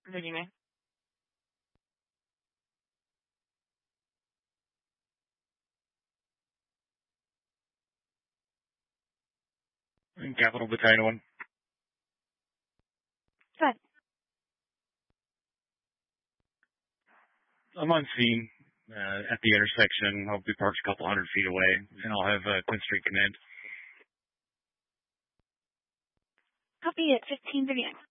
Virginia. Capital Battalion 1. Good. I'm on scene at the intersection. I'll be parked a couple hundred feet away, and I'll have Quinn Street Command. Copy it, 15 Virginia.